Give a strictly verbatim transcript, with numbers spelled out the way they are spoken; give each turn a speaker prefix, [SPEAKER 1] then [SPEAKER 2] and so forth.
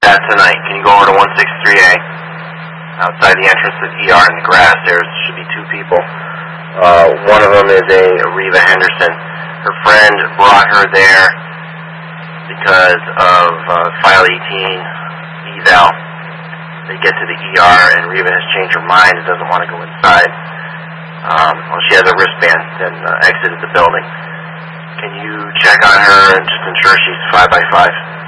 [SPEAKER 1] that tonight. Can you go over to one sixty-three A? Outside the entrance to the E R in the grass, there should be two people. Uh, one of them is a Reva Henderson. Her friend brought her there because of uh, file eighteen eval. They get to the E R and Reva has changed her mind and doesn't want to go inside. Um, well, she has a wristband and uh, exited the building. Can you check on her and just ensure she's five by five?